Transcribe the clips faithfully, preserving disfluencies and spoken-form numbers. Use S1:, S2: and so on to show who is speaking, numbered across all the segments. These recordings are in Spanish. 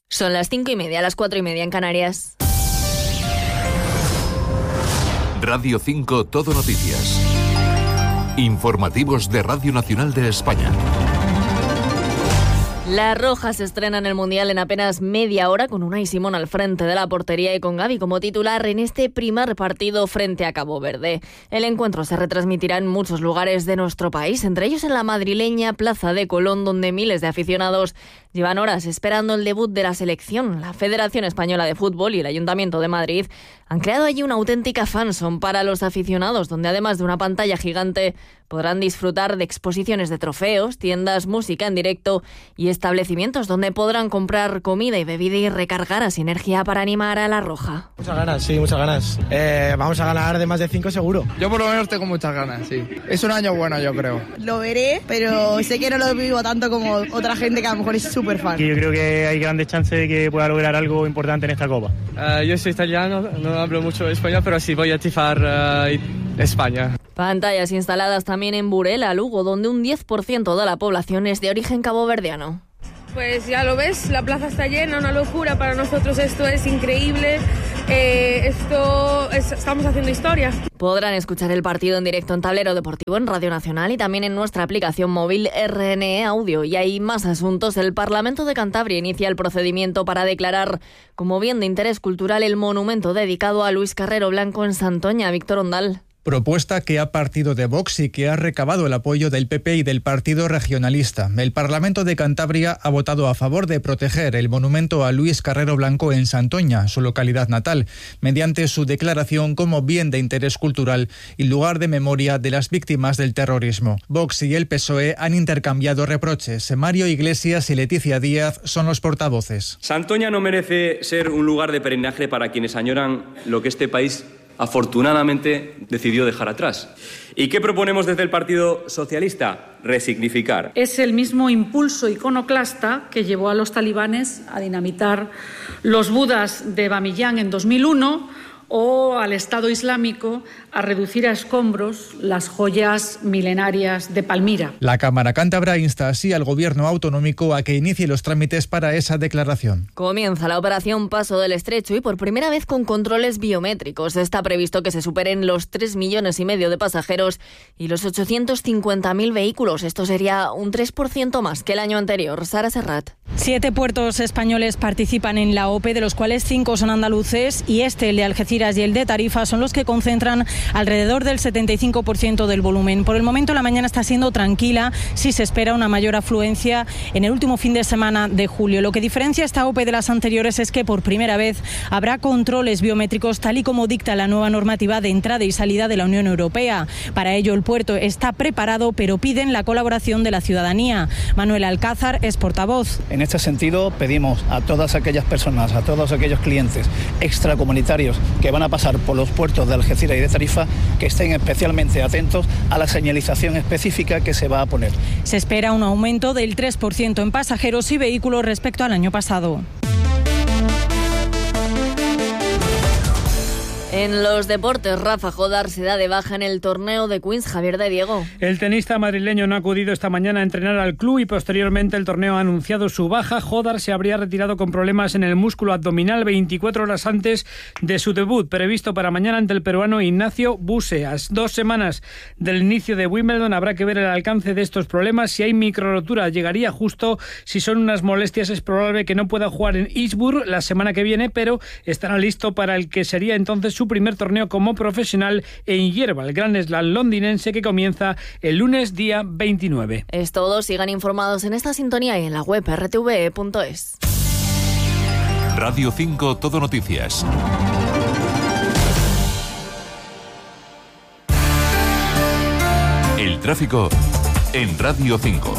S1: Son las cinco y media, las cuatro y media en Canarias.
S2: Radio cinco Todo Noticias. Informativos de Radio Nacional de España.
S1: La Roja se estrena en el Mundial en apenas media hora con Unai Simón al frente de la portería y con Gavi como titular en este primer partido frente a Cabo Verde. El encuentro se retransmitirá en muchos lugares de nuestro país, entre ellos en la madrileña Plaza de Colón, donde miles de aficionados llevan horas esperando el debut de la selección. La Federación Española de Fútbol y el Ayuntamiento de Madrid han creado allí una auténtica fanzone para los aficionados, donde además de una pantalla gigante podrán disfrutar de exposiciones de trofeos, tiendas, música en directo y establecimientos donde podrán comprar comida y bebida y recargar a sinergia para animar a la Roja.
S3: Muchas ganas, sí, muchas ganas. Eh, vamos a ganar de más de cinco seguro.
S4: Yo por lo menos tengo muchas ganas, sí. Es un año bueno, yo creo.
S5: Lo veré, pero sé que no lo vivo tanto como otra gente que a lo mejor es súper fan.
S6: Yo creo que hay grandes chances de que pueda lograr algo importante en esta Copa.
S7: Uh, yo soy italiano, no hablo mucho español, pero sí voy a tifar uh, España.
S1: Pantallas instaladas también en Burela, Lugo, donde un diez por ciento de la población es de origen caboverdiano.
S8: Pues ya lo ves, la plaza está llena, una locura para nosotros, esto es increíble, eh, esto es, estamos haciendo historia.
S1: Podrán escuchar el partido en directo en Tablero Deportivo, en Radio Nacional y también en nuestra aplicación móvil R N E Audio. Y hay más asuntos. El Parlamento de Cantabria inicia el procedimiento para declarar como bien de interés cultural el monumento dedicado a Luis Carrero Blanco en Santoña. Víctor Ondal.
S9: Propuesta que ha partido de Vox y que ha recabado el apoyo del P P y del Partido Regionalista. El Parlamento de Cantabria ha votado a favor de proteger el monumento a Luis Carrero Blanco en Santoña, su localidad natal, mediante su declaración como bien de interés cultural y lugar de memoria de las víctimas del terrorismo. Vox y el P S O E han intercambiado reproches. Mario Iglesias y Leticia Díaz son los portavoces.
S10: Santoña no merece ser un lugar de peregrinaje para quienes añoran lo que este país afortunadamente decidió dejar atrás. ¿Y qué proponemos desde el Partido Socialista? Resignificar.
S11: Es el mismo impulso iconoclasta que llevó a los talibanes a dinamitar los budas de Bamiyan en dos mil uno o al Estado Islámico a reducir a escombros las joyas milenarias de Palmira.
S9: La Cámara Cántabra insta así al Gobierno autonómico a que inicie los trámites para esa declaración.
S1: Comienza la operación Paso del Estrecho y por primera vez con controles biométricos. Está previsto que se superen los tres millones y medio de pasajeros y los ochocientos cincuenta mil vehículos. Esto sería un tres por ciento más que el año anterior. Sara Serrat.
S12: Siete puertos españoles participan en la O P E, de los cuales cinco son andaluces y este, el de Algeciras y el de Tarifa, son los que concentran alrededor del setenta y cinco por ciento del volumen. Por el momento la mañana está siendo tranquila, sí se espera una mayor afluencia en el último fin de semana de julio. Lo que diferencia esta O P E de las anteriores es que por primera vez habrá controles biométricos tal y como dicta la nueva normativa de entrada y salida de la Unión Europea. Para ello el puerto está preparado, pero piden la colaboración de la ciudadanía. Manuel Alcázar es portavoz.
S13: En este sentido pedimos a todas aquellas personas, a todos aquellos clientes extracomunitarios que van a pasar por los puertos de Algeciras y de Tarifa que estén especialmente atentos a la señalización específica que se va a poner.
S12: Se espera un aumento del tres por ciento en pasajeros y vehículos respecto al año pasado.
S1: En los deportes, Rafa Jodar se da de baja en el torneo de Queens. Javier de Diego.
S14: El tenista madrileño no ha acudido esta mañana a entrenar al club y posteriormente el torneo ha anunciado su baja. Jodar se habría retirado con problemas en el músculo abdominal veinticuatro horas antes de su debut, previsto para mañana ante el peruano Ignacio Buseas. Dos semanas del inicio de Wimbledon, habrá que ver el alcance de estos problemas. Si hay microrotura, llegaría justo. Si son unas molestias, es probable que no pueda jugar en Eastbourne la semana que viene, pero estará listo para el que sería entonces su primer torneo como profesional en hierba, el Grand Slam londinense que comienza el lunes día veintinueve.
S1: Es todo, sigan informados en esta sintonía y en la web r t v e punto es.
S2: Radio cinco Todo Noticias. El tráfico en Radio cinco.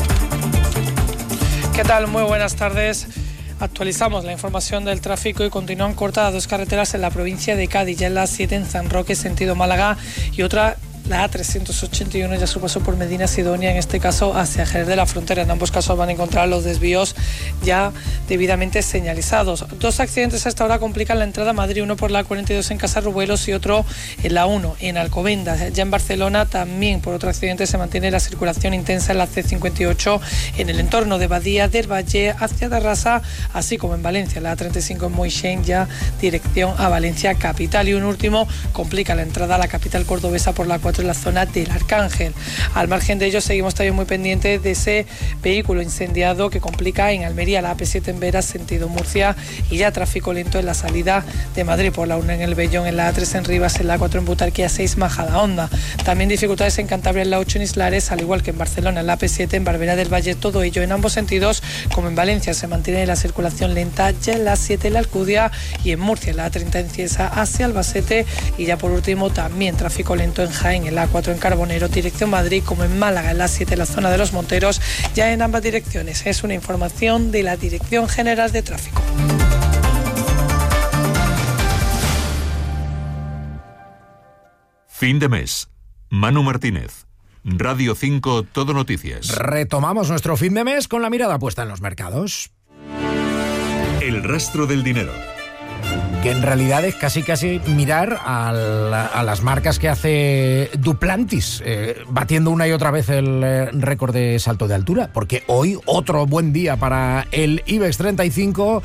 S15: ¿Qué tal? Muy buenas tardes. Actualizamos la información del tráfico y continúan cortadas dos carreteras en la provincia de Cádiz, ya en la siete en San Roque, sentido Málaga, y otra la A trescientos ochenta y uno ya su paso por Medina Sidonia, en este caso hacia Jerez de la Frontera. En ambos casos van a encontrar los desvíos ya debidamente señalizados. Dos accidentes a esta hora complican la entrada a Madrid, uno por la cuarenta y dos en Casarrubelos y otro en la uno en Alcobendas. Ya en Barcelona también por otro accidente se mantiene la circulación intensa en la C cincuenta y ocho en el entorno de Badía del Valle hacia Tarrasa, así como en Valencia, la A treinta y cinco en Moixent ya dirección a Valencia capital. Y un último complica la entrada a la capital cordobesa por la cuatro en la zona del Arcángel. Al margen de ello, seguimos también muy pendientes de ese vehículo incendiado que complica en Almería, la A P siete en Vera, sentido Murcia, y ya tráfico lento en la salida de Madrid por la una en el Bellón, en la A tres en Rivas, en la A cuatro en Butarque, A seis Majadahonda. También dificultades en Cantabria, en la ocho en Islares, al igual que en Barcelona, en la A P siete en Barberá del Valle. Todo ello en ambos sentidos, como en Valencia se mantiene la circulación lenta ya en la siete en la Alcudia, y en Murcia, en la A treinta en Cieza hacia Albacete, y ya por último también tráfico lento en Jaén, en la A cuatro en Carbonero, dirección Madrid, como en Málaga, en la siete en la zona de Los Monteros, ya en ambas direcciones. Es una información de la Dirección General de Tráfico.
S2: Fin de mes. Manu Martínez. Radio cinco Todo Noticias.
S16: Retomamos nuestro fin de mes con la mirada puesta en los mercados.
S2: El rastro del dinero.
S16: Que en realidad es casi casi mirar a, la, a las marcas que hace Duplantis, eh, batiendo una y otra vez el eh, récord de salto de altura, porque hoy otro buen día para el IBEX treinta y cinco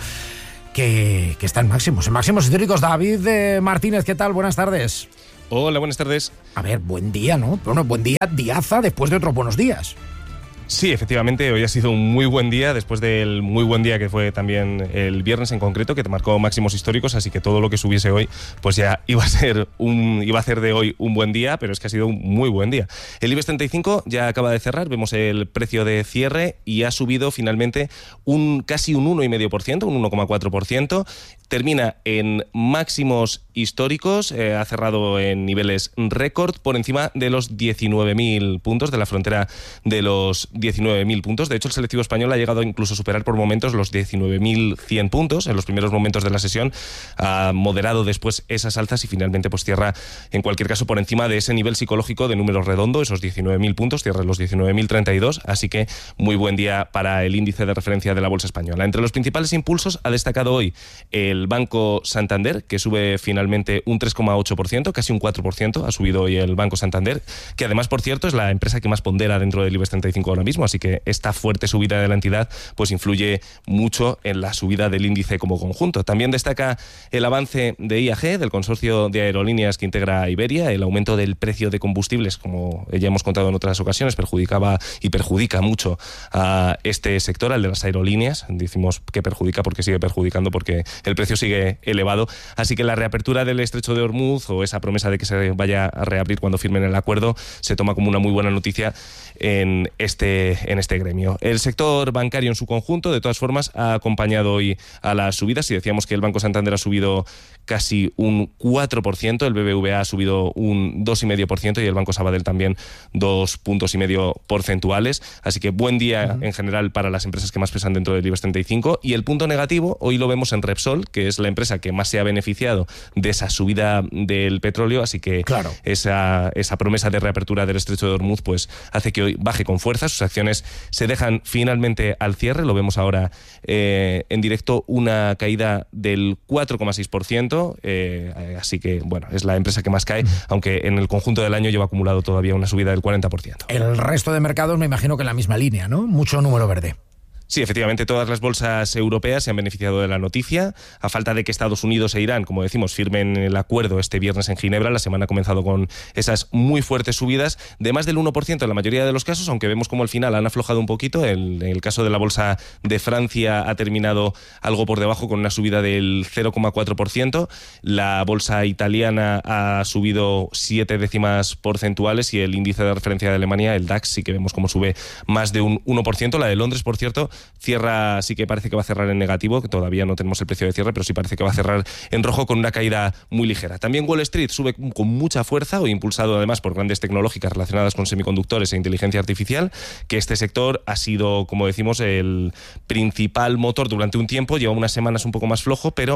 S16: que, que está en máximos, en máximos históricos. David eh, Martínez, ¿qué tal? Buenas tardes.
S17: Hola, buenas tardes.
S16: A ver, buen día, ¿no? Bueno, buen día, diaza después de otros buenos días.
S17: Sí, efectivamente, hoy ha sido un muy buen día, después del muy buen día que fue también el viernes en concreto, que te marcó máximos históricos, así que todo lo que subiese hoy, pues ya iba a ser un, iba a hacer de hoy un buen día, pero es que ha sido un muy buen día. El IBEX treinta y cinco ya acaba de cerrar, vemos el precio de cierre y ha subido finalmente un casi un uno coma cinco por ciento, un uno coma cuatro por ciento, termina en máximos históricos, eh, ha cerrado en niveles récord por encima de los diecinueve mil puntos, de la frontera de los diecinueve mil puntos. De hecho, el selectivo español ha llegado incluso a superar por momentos los diecinueve mil cien puntos en los primeros momentos de la sesión, ha moderado después esas alzas y finalmente pues cierra en cualquier caso por encima de ese nivel psicológico de número redondo, esos diecinueve mil puntos, cierra los diecinueve mil treinta y dos, así que muy buen día para el índice de referencia de la bolsa española. Entre los principales impulsos ha destacado hoy el Banco Santander, que sube finalmente un tres coma ocho por ciento, casi un cuatro por ciento ha subido hoy el Banco Santander, que además, por cierto, es la empresa que más pondera dentro del IBEX treinta y cinco ahora mismo, así que esta fuerte subida de la entidad pues influye mucho en la subida del índice como conjunto. También destaca el avance de I A G, del consorcio de aerolíneas que integra a Iberia. El aumento del precio de combustibles, como ya hemos contado en otras ocasiones, perjudicaba y perjudica mucho a este sector, al de las aerolíneas. Decimos que perjudica porque sigue perjudicando, porque el precio sigue elevado. Así que la reapertura del estrecho de Hormuz, o esa promesa de que se vaya a reabrir cuando firmen el acuerdo, se toma como una muy buena noticia en este, en este gremio. El sector bancario en su conjunto, de todas formas, ha acompañado hoy a las subidas. Si decíamos que el Banco Santander ha subido casi un cuatro por ciento, el B B V A ha subido un dos coma cinco por ciento y el Banco Sabadell también dos puntos y medio porcentuales. Así que buen día uh-huh. en general para las empresas que más pesan dentro del IBEX treinta y cinco. Y el punto negativo hoy lo vemos en Repsol, que es la empresa que más se ha beneficiado de esa subida del petróleo. Así que claro. esa, esa promesa de reapertura del estrecho de Hormuz pues hace que hoy baje con fuerza. Sus acciones se dejan finalmente al cierre. Lo vemos ahora eh, en directo, una caída del cuatro coma seis por ciento. Eh, así que, bueno, es la empresa que más cae, aunque en el conjunto del año lleva acumulado todavía una subida del cuarenta por ciento.
S16: El resto de mercados me imagino que en la misma línea, ¿no? Mucho número verde.
S17: Sí, efectivamente, todas las bolsas europeas se han beneficiado de la noticia. A falta de que Estados Unidos e Irán, como decimos, firmen el acuerdo este viernes en Ginebra, la semana ha comenzado con esas muy fuertes subidas de más del uno por ciento en la mayoría de los casos, aunque vemos como al final han aflojado un poquito. El, en el caso de la bolsa de Francia ha terminado algo por debajo con una subida del cero coma cuatro por ciento. La bolsa italiana ha subido siete décimas porcentuales y el índice de referencia de Alemania, el DAX, sí que vemos como sube más de un uno por ciento. La de Londres, por cierto, cierra, sí que parece que va a cerrar en negativo, que todavía no tenemos el precio de cierre, pero sí parece que va a cerrar en rojo con una caída muy ligera. También Wall Street sube con mucha fuerza, o impulsado además por grandes tecnológicas relacionadas con semiconductores e inteligencia artificial, que este sector ha sido, como decimos, el principal motor durante un tiempo, lleva unas semanas un poco más flojo, pero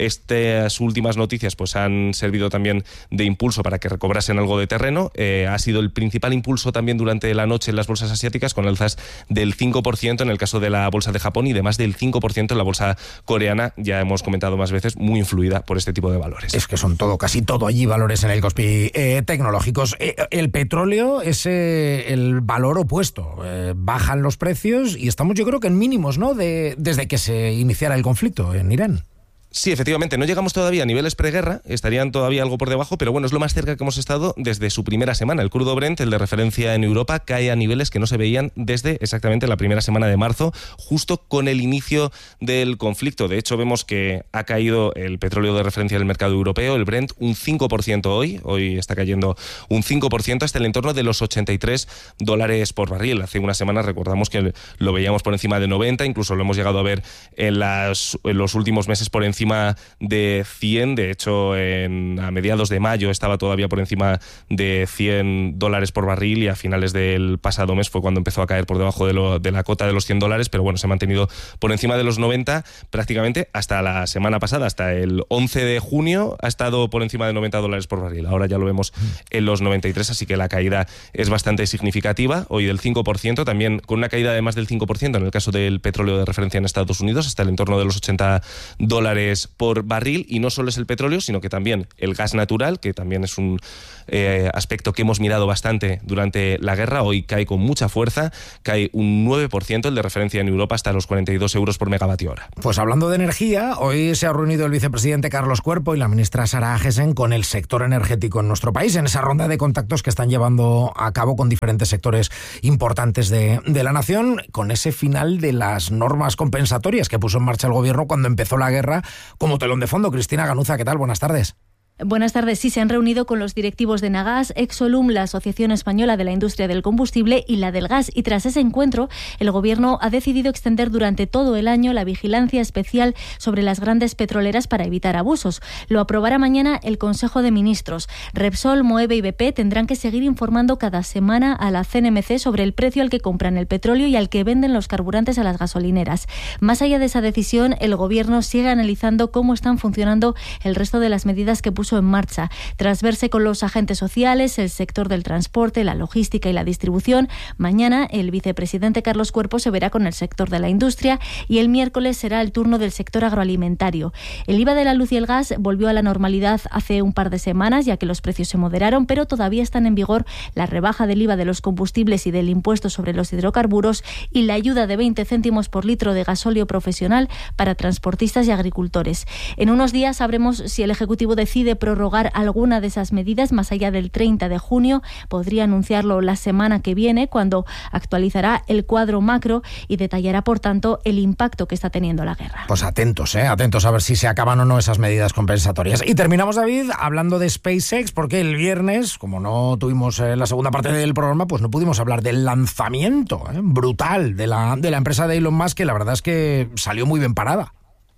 S17: estas últimas noticias pues han servido también de impulso para que recobrasen algo de terreno. Eh, ha sido el principal impulso también durante la noche en las bolsas asiáticas, con alzas del cinco por ciento en el caso de la bolsa de Japón y de más del cinco por ciento en la bolsa coreana, ya hemos comentado más veces, muy influida por este tipo de valores.
S16: Es que son todo, casi todo allí valores en el Kospi eh, tecnológicos. Eh, el petróleo es eh, el valor opuesto. Eh, bajan los precios y estamos, yo creo que en mínimos, ¿no? De, desde que se iniciara el conflicto en Irán.
S17: Sí, efectivamente, no llegamos todavía a niveles preguerra, estarían todavía algo por debajo, pero bueno, es lo más cerca que hemos estado desde su primera semana. El crudo Brent, el de referencia en Europa, cae a niveles que no se veían desde exactamente la primera semana de marzo, justo con el inicio del conflicto. De hecho, vemos que ha caído el petróleo de referencia del mercado europeo, el Brent, un cinco por ciento hoy, hoy está cayendo un cinco por ciento hasta el entorno de los ochenta y tres dólares por barril. Hace unas semanas recordamos que lo veíamos por encima de noventa, incluso lo hemos llegado a ver en, las, en los últimos meses por encima de cien, de hecho en, a mediados de mayo estaba todavía por encima de cien dólares por barril y a finales del pasado mes fue cuando empezó a caer por debajo de, lo, de la cota de los cien dólares, pero bueno, se ha mantenido por encima de los noventa prácticamente hasta la semana pasada, hasta el once de junio ha estado por encima de noventa dólares por barril, ahora ya lo vemos en los noventa y tres, así que la caída es bastante significativa, hoy del cinco por ciento, también con una caída de más del cinco por ciento en el caso del petróleo de referencia en Estados Unidos, hasta el entorno de los ochenta dólares por barril, y no solo es el petróleo, sino que también el gas natural, que también es un eh, aspecto que hemos mirado bastante durante la guerra, hoy cae con mucha fuerza, cae un nueve por ciento, el de referencia en Europa hasta los cuarenta y dos euros por megavatio hora.
S16: Pues hablando de energía, hoy se ha reunido el vicepresidente Carlos Cuerpo y la ministra Sara Agesen con el sector energético en nuestro país, en esa ronda de contactos que están llevando a cabo con diferentes sectores importantes de, de la nación, con ese final de las normas compensatorias que puso en marcha el gobierno cuando empezó la guerra, como telón de fondo. Cristina Ganuza, ¿qué tal? Buenas tardes.
S18: Buenas tardes. Sí, se han reunido con los directivos de Nagas, Exolum, la Asociación Española de la Industria del Combustible y la del Gas. Y tras ese encuentro, el Gobierno ha decidido extender durante todo el año la vigilancia especial sobre las grandes petroleras para evitar abusos. Lo aprobará mañana el Consejo de Ministros. Repsol, Moeve y B P tendrán que seguir informando cada semana a la C N M C sobre el precio al que compran el petróleo y al que venden los carburantes a las gasolineras. Más allá de esa decisión, el Gobierno sigue analizando cómo están funcionando el resto de las medidas que puso en marcha. Tras verse con los agentes sociales, el sector del transporte, la logística y la distribución, mañana el vicepresidente Carlos Cuerpo se verá con el sector de la industria y el miércoles será el turno del sector agroalimentario. El I V A de la luz y el gas volvió a la normalidad hace un par de semanas, ya que los precios se moderaron, pero todavía están en vigor la rebaja del I V A de los combustibles y del impuesto sobre los hidrocarburos y la ayuda de veinte céntimos por litro de gasóleo profesional para transportistas y agricultores. En unos días sabremos si el Ejecutivo decide prorrogar alguna de esas medidas más allá del treinta de junio. Podría anunciarlo la semana que viene, cuando actualizará el cuadro macro y detallará, por tanto, el impacto que está teniendo la guerra.
S16: Pues atentos, ¿eh? Atentos a ver si se acaban o no esas medidas compensatorias. Y terminamos, David, hablando de SpaceX, porque el viernes, como no tuvimos eh, la segunda parte del programa, pues no pudimos hablar del lanzamiento ¿eh? brutal de la, de la empresa de Elon Musk, que la verdad es que salió muy bien parada.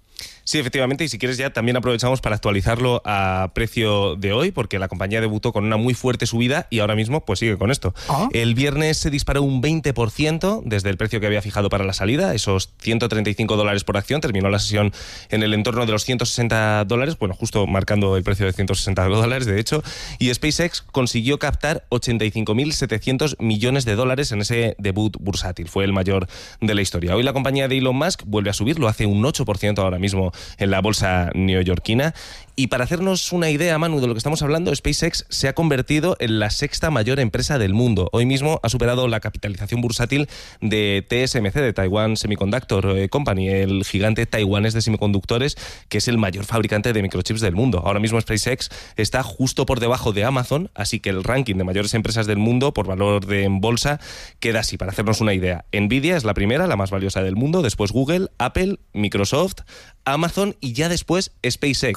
S17: Sí, efectivamente, y si quieres ya también aprovechamos para actualizarlo a precio de hoy, porque la compañía debutó con una muy fuerte subida y ahora mismo pues sigue con esto. ¿Ah? El viernes se disparó un veinte por ciento desde el precio que había fijado para la salida, esos ciento treinta y cinco dólares por acción, terminó la sesión en el entorno de los ciento sesenta dólares, bueno, justo marcando el precio de ciento sesenta dólares, de hecho, y SpaceX consiguió captar ochenta y cinco mil setecientos millones de dólares en ese debut bursátil, fue el mayor de la historia. Hoy la compañía de Elon Musk vuelve a subir, lo hace un ocho por ciento ahora mismo en la bolsa neoyorquina. Y para hacernos una idea, Manu, de lo que estamos hablando, SpaceX se ha convertido en la sexta mayor empresa del mundo. Hoy mismo ha superado la capitalización bursátil de T S M C, de Taiwan Semiconductor Company, el gigante taiwanés de semiconductores, que es el mayor fabricante de microchips del mundo. Ahora mismo SpaceX está justo por debajo de Amazon, así que el ranking de mayores empresas del mundo por valor de en bolsa queda así, para hacernos una idea. Nvidia es la primera, la más valiosa del mundo, después Google, Apple, Microsoft, Amazon y ya después SpaceX.
S16: Caray.
S17: Supera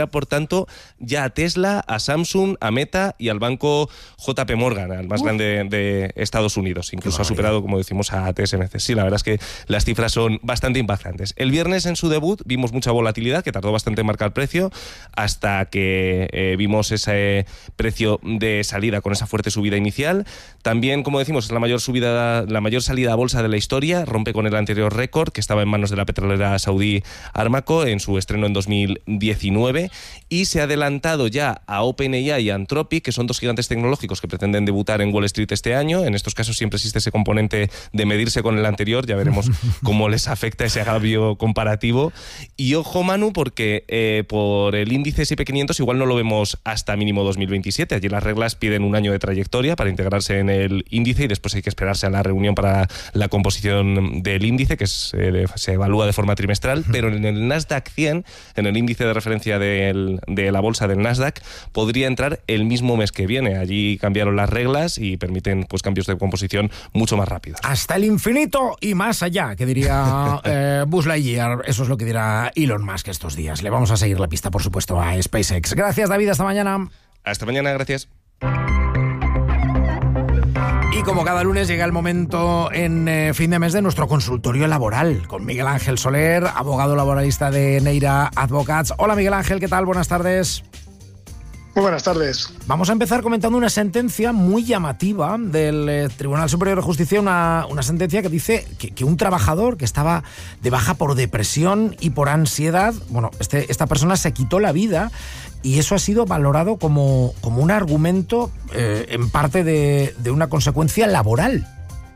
S17: supera, por tanto, ya a Tesla, a Samsung, a Meta y al banco J P Morgan, al más uh. grande de Estados Unidos. Incluso ha superado, como decimos, a T S M C. Sí, la verdad es que las cifras son bastante impactantes. El viernes, en su debut, vimos mucha volatilidad, que tardó bastante en marcar precio, hasta que eh, vimos ese precio de salida con esa fuerte subida inicial. También, como decimos, es la mayor subida, la mayor salida a bolsa de la historia, rompe con el anterior récord, que estaba en manos de la petrolera saudí Aramco en su estreno en dos mil diecinueve, y se ha adelantado ya a OpenAI y a Anthropic, que son dos gigantes tecnológicos que pretenden debutar en Wall Street este año. En estos casos siempre existe ese componente de medirse con el anterior, ya veremos cómo les afecta ese agravio comparativo. Y ojo, Manu, porque eh, por el índice S and P quinientos igual no lo vemos hasta mínimo dos mil veintisiete. Allí las reglas piden un año de trayectoria para integrarse en el índice y después hay que esperarse a la reunión para la composición del índice, que es, eh, se evalúa de forma trimestral, pero en el Nasdaq cien, en el índice de referencia del, de la bolsa del Nasdaq, podría entrar el mismo mes que viene. Allí cambiaron las reglas y permiten pues cambios de composición mucho más rápidos.
S16: Hasta el infinito y más allá, que diría eh, Buzz Lightyear. Eso es lo que dirá Elon Musk estos días. Le vamos a seguir la pista, por supuesto, a SpaceX. Gracias, David. Hasta mañana.
S17: Hasta mañana, gracias.
S16: Y como cada lunes llega el momento en eh, fin de mes de nuestro consultorio laboral con Miguel Ángel Soler, abogado laboralista de Neira Advocats. Hola, Miguel Ángel, ¿qué tal? Buenas tardes.
S19: Muy buenas tardes.
S16: Vamos a empezar comentando una sentencia muy llamativa del eh, Tribunal Superior de Justicia, una, una sentencia que dice que, que un trabajador que estaba de baja por depresión y por ansiedad, bueno, este, esta persona se quitó la vida y eso ha sido valorado como, como un argumento eh, en parte de, de una consecuencia laboral.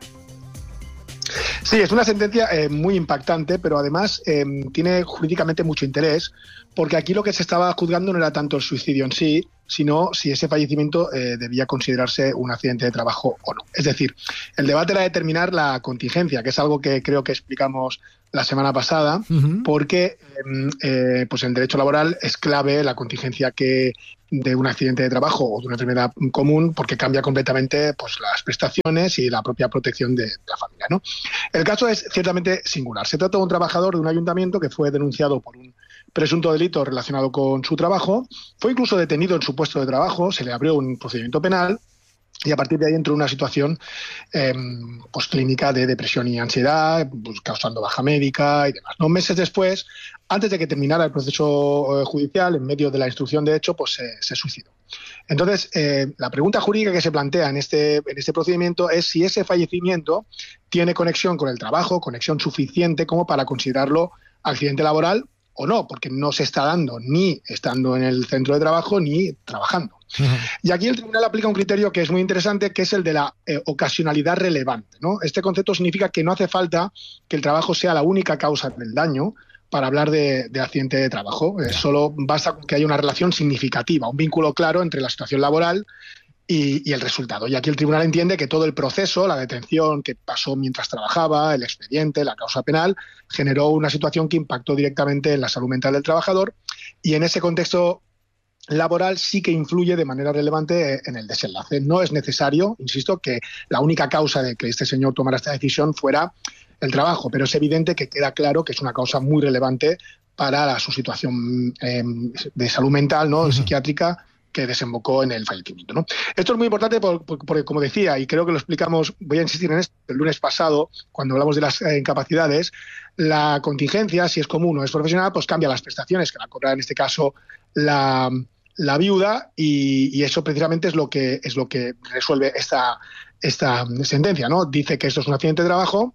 S19: Sí, es una sentencia eh, muy impactante, pero además eh, tiene jurídicamente mucho interés, porque aquí lo que se estaba juzgando no era tanto el suicidio en sí, sino si ese fallecimiento eh, debía considerarse un accidente de trabajo o no. Es decir, el debate era determinar la contingencia, que es algo que creo que explicamos la semana pasada, uh-huh. porque eh, pues en derecho laboral es clave la contingencia que de un accidente de trabajo o de una enfermedad común, porque cambia completamente pues, las prestaciones y la propia protección de, de la familia, ¿no? El caso es ciertamente singular. Se trata de un trabajador de un ayuntamiento que fue denunciado por un presunto delito relacionado con su trabajo, fue incluso detenido en su puesto de trabajo, se le abrió un procedimiento penal y a partir de ahí entró en una situación eh, pues, clínica de depresión y ansiedad, pues, causando baja médica y demás, ¿no? Meses después, antes de que terminara el proceso eh, judicial, en medio de la instrucción de hecho, pues eh, se suicidó. Entonces, eh, la pregunta jurídica que se plantea en este, en este procedimiento es si ese fallecimiento tiene conexión con el trabajo, conexión suficiente como para considerarlo accidente laboral o no, porque no se está dando ni estando en el centro de trabajo ni trabajando. Uh-huh. Y aquí el tribunal aplica un criterio que es muy interesante, que es el de la eh, ocasionalidad relevante, ¿no? Este concepto significa que no hace falta que el trabajo sea la única causa del daño para hablar de, de accidente de trabajo. Eh, solo basta con que haya una relación significativa, un vínculo claro entre la situación laboral y, y el resultado. Y aquí el tribunal entiende que todo el proceso, la detención que pasó mientras trabajaba, el expediente, la causa penal, generó una situación que impactó directamente en la salud mental del trabajador y en ese contexto laboral sí que influye de manera relevante en el desenlace. No es necesario, insisto, que la única causa de que este señor tomara esta decisión fuera el trabajo, pero es evidente que queda claro que es una causa muy relevante para la, su situación eh, de salud mental, ¿no? Uh-huh. Psiquiátrica, que desembocó en el fallecimiento, ¿no? Esto es muy importante porque, porque, como decía, y creo que lo explicamos, voy a insistir en esto, el lunes pasado, cuando hablamos de las eh, incapacidades, la contingencia, si es común o es profesional, pues cambia las prestaciones, que va a cobrar en este caso la, la viuda, y, y eso precisamente es lo que, es lo que resuelve esta, esta sentencia, ¿no? Dice que esto es un accidente de trabajo,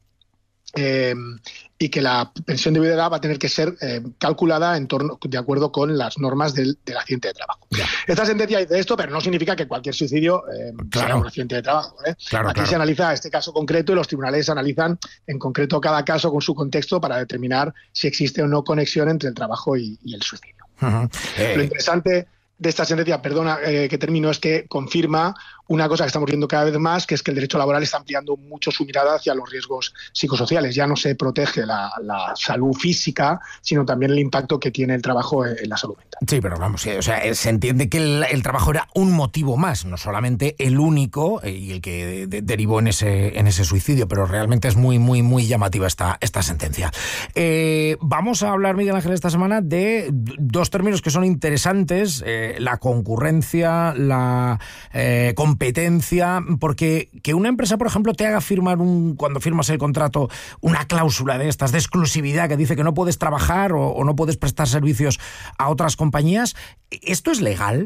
S19: Eh, y que la pensión de viudedad va a tener que ser eh, calculada en torno, de acuerdo con las normas del, del accidente de trabajo. Ya. Esta sentencia dice esto, pero no significa que cualquier suicidio eh, claro. sea un accidente de trabajo. ¿eh? Claro, Aquí claro. se analiza este caso concreto y los tribunales analizan en concreto cada caso con su contexto para determinar si existe o no conexión entre el trabajo y, y el suicidio. Uh-huh. eh. Lo interesante de esta sentencia, perdona eh, que termino, es que confirma una cosa que estamos viendo cada vez más, que es que el derecho laboral está ampliando mucho su mirada hacia los riesgos psicosociales. Ya no se protege la, la salud física, sino también el impacto que tiene el trabajo en la salud mental.
S16: Sí, pero vamos, o sea, se entiende que el, el trabajo era un motivo más, no solamente el único eh, y el que de, derivó en ese, en ese suicidio, pero realmente es muy, muy, muy llamativa esta, esta sentencia. Eh, vamos a hablar, Miguel Ángel, esta semana de dos términos que son interesantes, eh, la concurrencia, la eh, competencia, porque que una empresa, por ejemplo, te haga firmar, un cuando firmas el contrato, una cláusula de estas, de exclusividad, que dice que no puedes trabajar o, o no puedes prestar servicios a otras compañías, ¿esto es legal?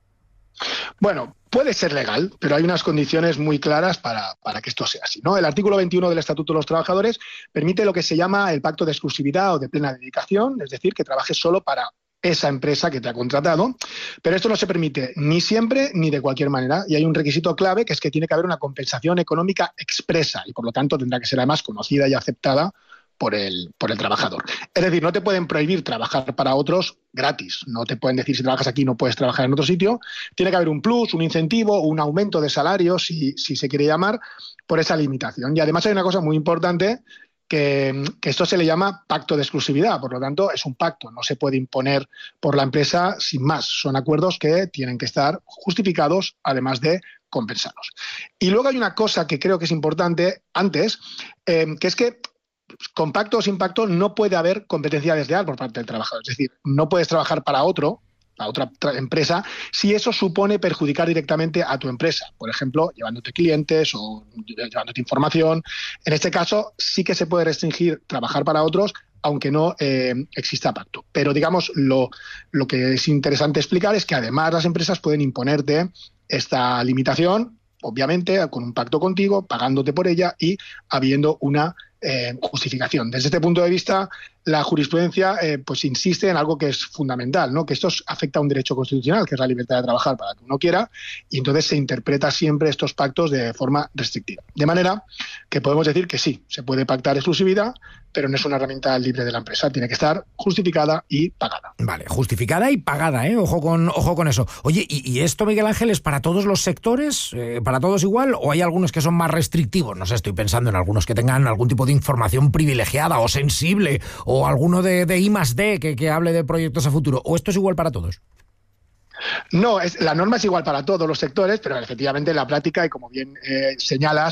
S19: Bueno, puede ser legal, pero hay unas condiciones muy claras para, para que esto sea así, ¿no? El artículo veintiuno del Estatuto de los Trabajadores permite lo que se llama el pacto de exclusividad o de plena dedicación, es decir, que trabajes solo para esa empresa que te ha contratado, pero esto no se permite ni siempre ni de cualquier manera, y hay un requisito clave, que es que tiene que haber una compensación económica expresa y por lo tanto tendrá que ser además conocida y aceptada por el, por el trabajador. Es decir, no te pueden prohibir trabajar para otros gratis, no te pueden decir si trabajas aquí no puedes trabajar en otro sitio, tiene que haber un plus, un incentivo, un aumento de salario, si, si se quiere llamar, por esa limitación. Y además hay una cosa muy importante, que, que esto se le llama pacto de exclusividad, por lo tanto es un pacto, no se puede imponer por la empresa sin más, son acuerdos que tienen que estar justificados, además de compensados. Y luego hay una cosa que creo que es importante antes, eh, que es que con pacto o sin pacto no puede haber competencia desleal por parte del trabajador. Es decir, no puedes trabajar para otro, para otra empresa, si eso supone perjudicar directamente a tu empresa. Por ejemplo, llevándote clientes o llevándote información. En este caso, sí que se puede restringir trabajar para otros, aunque no eh, exista pacto. Pero, digamos, lo, lo que es interesante explicar es que además las empresas pueden imponerte esta limitación, obviamente, con un pacto contigo, pagándote por ella y habiendo una Eh, justificación. Desde este punto de vista, la jurisprudencia eh, pues insiste en algo que es fundamental, ¿no? Que esto afecta a un derecho constitucional, que es la libertad de trabajar para que uno quiera, y entonces se interpreta siempre estos pactos de forma restrictiva. De manera que podemos decir que sí, se puede pactar exclusividad, pero no es una herramienta libre de la empresa, tiene que estar justificada y pagada.
S16: Vale, justificada y pagada, ¿eh? Ojo con, ojo con eso. Oye, ¿y, y esto, Miguel Ángel, es para todos los sectores? Eh, ¿Para todos igual? ¿O hay algunos que son más restrictivos? No sé, estoy pensando en algunos que tengan algún tipo de información privilegiada o sensible, o alguno de, de I más D que, que hable de proyectos a futuro. ¿O esto es igual para todos?
S19: No, es, la norma es igual para todos los sectores, pero efectivamente en la práctica, y como bien eh, señalas,